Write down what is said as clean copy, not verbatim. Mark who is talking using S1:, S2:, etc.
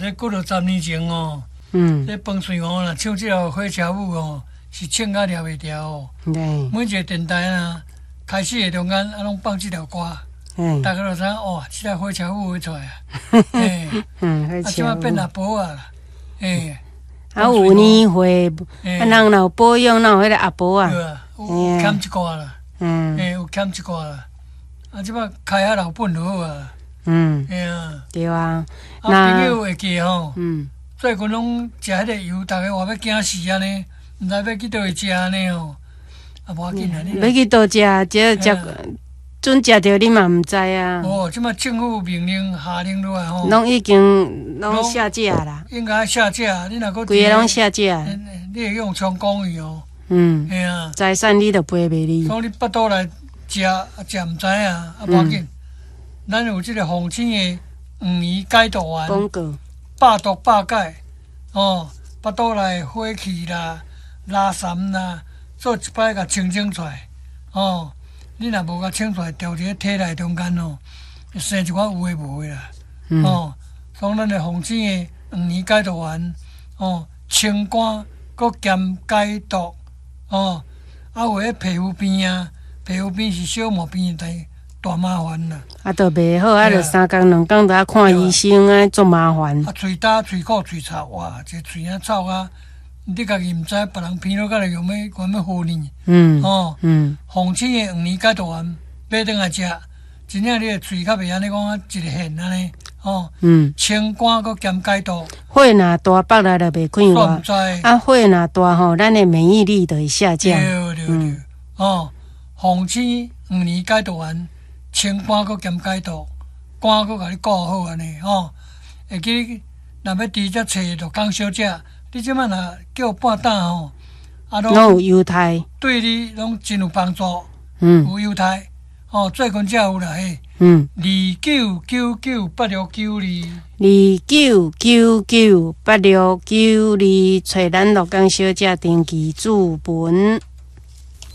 S1: 咧过了10年前哦，咧饭水哦啦，唱这条火车舞哦，是唱甲了袂掉哦。每一个电台啦，开始的中间啊，拢放这条歌，大家都知哦，这条火车舞会出来啊。啊，即摆变阿婆啊啦，
S2: 啊，有年会，啊，人若有保养，哪有迄个阿婆啊？
S1: 对啊，有欠一挂啦，有欠一挂啦。啊，即摆开啊老本就好啊。
S2: 对啊。
S1: 啊，朋友会记吼，最近拢食迄个油，逐个话要惊死安尼，毋知要去倒位食安尼哦。啊，无要紧啊，
S2: 要去倒食，这准食着你嘛毋知啊。
S1: 哦，即摆政府命令下令落来吼，
S2: 拢已经拢下架啦。
S1: 应该下架，你若个
S2: 规个拢下架。
S1: 你会用充公去哦。
S2: 财产你都赔袂你。
S1: 讲你巴肚来食毋知影，啊无要紧。咱有即个红星的黄鱼解毒丸，
S2: 广告
S1: 百毒百解哦，巴肚内火气啦、拉痰啦，做一摆甲清出来哦。你若无甲清出来，调伫体内中间哦，生一寡有诶无诶啦哦。所以咱的红星的黄鱼解毒丸哦，清肝佮兼解毒哦。啊，有迄皮肤病啊，皮肤病是小毛病，但大麻烦啦。
S2: 啊，都袂好，啊，着3工2工都要看医生，啊，足麻烦。
S1: 啊，喙焦、喙苦、喙臭，哇，这喙啊臭啊！你家己毋知，别人闻了，甲来用要糊你。红星的黄鱼解毒丸买转来食，真正你的喙较袂安尼讲一个线安尼。清肝佮兼解毒。
S2: 火若大，腹内就袂快活。啊，火若大吼，咱的免疫力就会下降。
S1: 对。红星黄鱼解毒丸，清肝佮兼解毒，肝佮甲你顾好安尼吼。会记若要猪只找着讲小食，你即摆若叫半担吼，啊
S2: 拢有优待，
S1: 对你拢真有帮助。有优待。最近才有啦嘿。
S2: 29998692，29998692，找咱鹿港小姐登记注文。